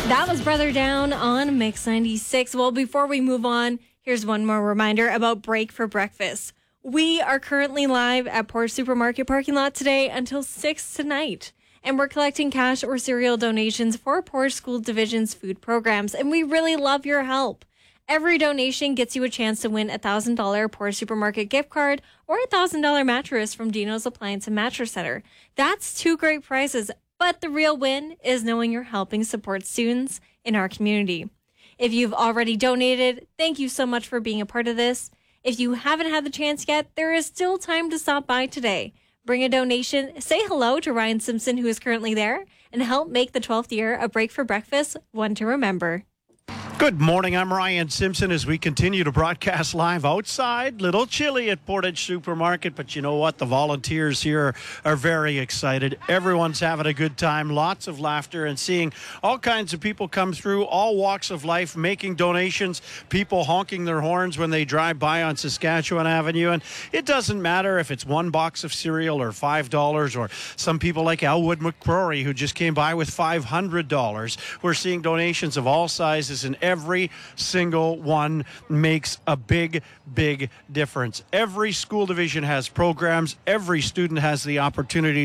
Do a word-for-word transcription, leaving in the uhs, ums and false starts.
That was Brother Down on Mix ninety-six. Well, before we move on, here's one more reminder about Break for Breakfast. We are currently live at Port Supermarket parking lot today until six tonight. And we're collecting cash or cereal donations for Port School Division's food programs. And we really love your help. Every donation gets you a chance to win a one thousand dollars Port Supermarket gift card or a one thousand dollars mattress from Dino's Appliance and Mattress Center. That's two great prizes. But the real win is knowing you're helping support students in our community. If you've already donated, thank you so much for being a part of this. If you haven't had the chance yet, there is still time to stop by today. Bring a donation, say hello to Ryan Simpson, who is currently there, and help make the twelfth year of Break for Breakfast one to remember. Good morning. I'm Ryan Simpson as we continue to broadcast live outside. Little chilly at Portage Supermarket, but you know what? The volunteers here are very excited. Everyone's having a good time, lots of laughter, and seeing all kinds of people come through, all walks of life, making donations, people honking their horns when they drive by on Saskatchewan Avenue. And it doesn't matter if it's one box of cereal or five dollars, or some people like Elwood McCrory who just came by with five hundred dollars. We're seeing donations of all sizes, and every single one makes a big, big difference. Every school division has programs. Every student has the opportunity